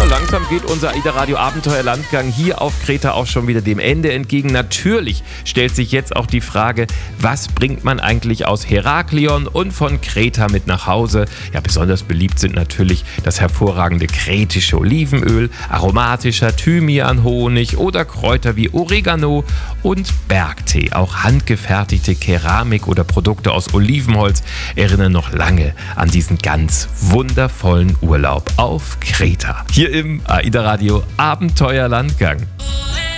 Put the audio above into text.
So langsam geht unser AIDA Radio Abenteuerlandgang hier auf Kreta auch schon wieder dem Ende entgegen. Natürlich stellt sich jetzt auch die Frage, was bringt man eigentlich aus Heraklion und von Kreta mit nach Hause? Ja, besonders beliebt sind natürlich das hervorragende kretische Olivenöl, aromatischer Thymian, Honig oder Kräuter wie Oregano und Bergtee. Auch handgefertigte Keramik oder Produkte aus Olivenholz erinnern noch lange an diesen ganz wundervollen Urlaub auf Kreta. Hier im AIDA Radio Abenteuerlandgang.